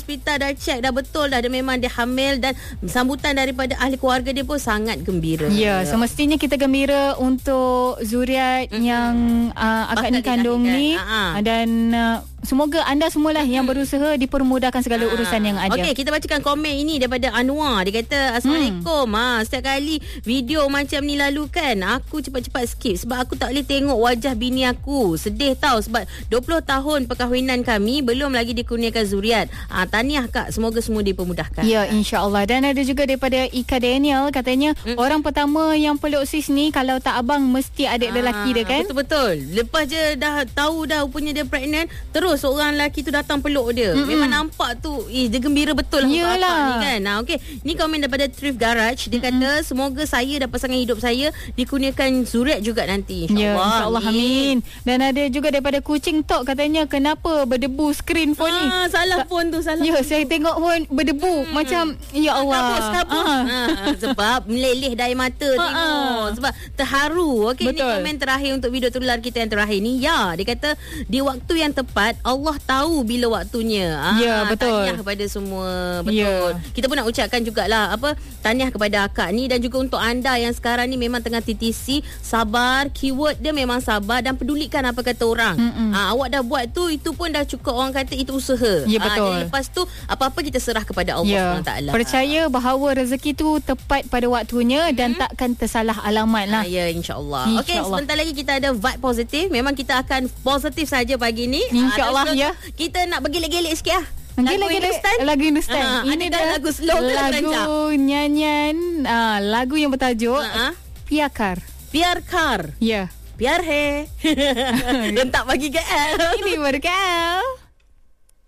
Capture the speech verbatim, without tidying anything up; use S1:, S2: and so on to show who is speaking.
S1: hospital dah check dah betul dah dia memang dia hamil, dan sambutan daripada ahli keluarga dia pun sangat gembira.
S2: Ya, semestinya kita gembira untuk zuriat mm-hmm. yang uh, akad ni kandung ni, uh-huh. dan uh, semoga anda semualah hmm. yang berusaha dipermudahkan segala ha. urusan yang ada.
S1: Okey, kita bacakan komen ini daripada Anwar. Dia kata, Assalamualaikum. Hmm. Ha, setiap kali video macam ni lalu kan, aku cepat-cepat skip sebab aku tak boleh tengok wajah bini aku. Sedih tau sebab dua puluh tahun perkahwinan kami belum lagi dikurniakan zuriat. Ha, tahniah Kak, semoga semua dipermudahkan.
S2: Ya, insya-Allah. Dan ada juga daripada Ika Daniel, katanya hmm. orang pertama yang peluk sis ni kalau tak abang mesti adik ha. lelaki dia kan.
S1: Betul-betul. Lepas je dah tahu dah rupanya dia pregnant, terus seorang lelaki tu datang peluk dia. Mm-mm. Memang nampak tu, eh, dia gembira betul lah untuk akak ni kan. Nah, okey. Ni komen daripada Thrift Garage. Dia Mm-mm. kata, semoga saya dan pasangan hidup saya dikurniakan zuriat juga nanti. InsyaAllah.
S2: Ya, insyaAllah. Amin. Dan ada juga daripada Kucing Tok, katanya, kenapa berdebu skrin phone ni?
S1: Ah, salah phone tu, salah.
S2: Ya, saya tengok pun berdebu. Hmm. Macam, ya Allah.
S1: Kabus, kabus. Ah. Ah, sebab meleleh dari mata ah. tengok. Sebab terharu. Okey, ni komen terakhir untuk video tular kita yang terakhir ni. Ya, dia kata, di waktu yang tepat, Allah tahu bila waktunya. Ah,
S2: ya, betul.
S1: Tahniah kepada semua. Betul.
S2: Ya.
S1: Kita pun nak ucapkan jugalah apa, tahniah kepada akak ni, dan juga untuk anda yang sekarang ni memang tengah T T C, sabar, keyword dia memang sabar dan pedulikan apa kata orang. Ah, awak dah buat tu, itu pun dah cukup, orang kata itu usaha.
S2: Ya, betul.
S1: Ah, lepas tu apa-apa kita serah kepada Allah
S2: ya.
S1: subhanahu wa taala.
S2: Percaya bahawa rezeki tu tepat pada waktunya hmm. dan takkan tersalah alamat lah.
S1: Ah, ya, insya-Allah. Okey, sebentar lagi kita ada vibe positif. Memang kita akan positif saja pagi ni.
S2: InsyaAllah ah, ya.
S1: Kita nak bergelek-gelek sikit lah.
S2: Lagu Hindustan. Lagu Hindustan.
S1: Uh, ini dah lagu slow ke lagu rancak?
S2: Lagu nyanyian uh, lagu yang bertajuk uh-huh. Piarkar.
S1: Piarkar.
S2: Ya.
S1: Piar he. Rentak bagi K L.
S2: Ini baru K L.